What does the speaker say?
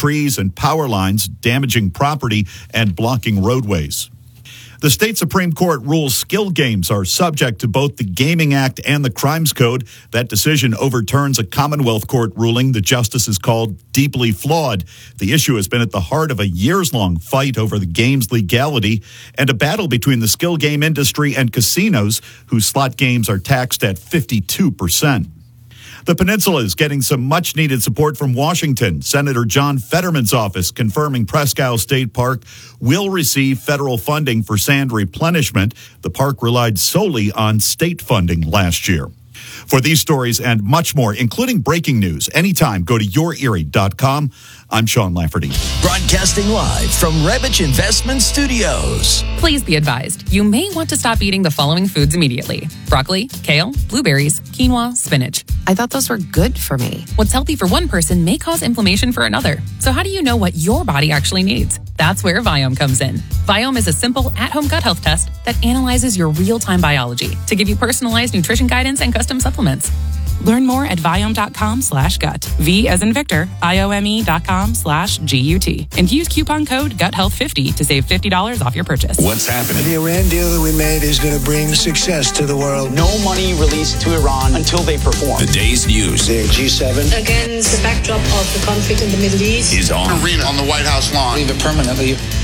trees and power lines, damaging property and blocking roadways. The state Supreme Court rules skill games are subject to both the Gaming Act and the Crimes Code. That decision overturns a Commonwealth Court ruling the justices called deeply flawed. The issue has been at the heart of a years-long fight over the game's legality and a battle between the skill game industry and casinos, whose slot games are taxed at 52%. The peninsula is getting some much-needed support from Washington. Senator John Fetterman's office confirming Presque Isle State Park will receive federal funding for sand replenishment. The park relied solely on state funding last year. For these stories and much more, including breaking news, anytime, go to YourErie.com. I'm Sean Lafferty. Broadcasting live from Rebich Investment Studios. Please be advised, you may want to stop eating the following foods immediately: broccoli, kale, blueberries, quinoa, spinach. I thought those were good for me. What's healthy for one person may cause inflammation for another. So how do you know what your body actually needs? That's where Viome comes in. Viome is a simple at-home gut health test that analyzes your real-time biology to give you personalized nutrition guidance and custom supplements. Learn more at Viome.com/gut. V as in Victor, IOME.com/GUT. And use coupon code GUTHEALTH50 to save $50 off your purchase. What's happening? The Iran deal that we made is going to bring success to the world. No money released to Iran until they perform. The day's news. The G7. Against the backdrop of the conflict in the Middle East. Is on. Arena on the White House lawn. Leave it permanently.